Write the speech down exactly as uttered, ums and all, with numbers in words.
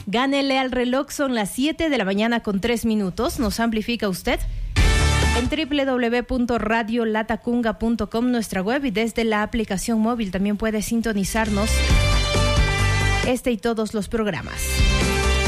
Gánele al reloj, son las siete de la mañana con tres minutos. ¿Nos amplifica usted? En doble u doble u doble u punto radio latacunga punto com, nuestra web, y desde la aplicación móvil también puede sintonizarnos este y todos los programas.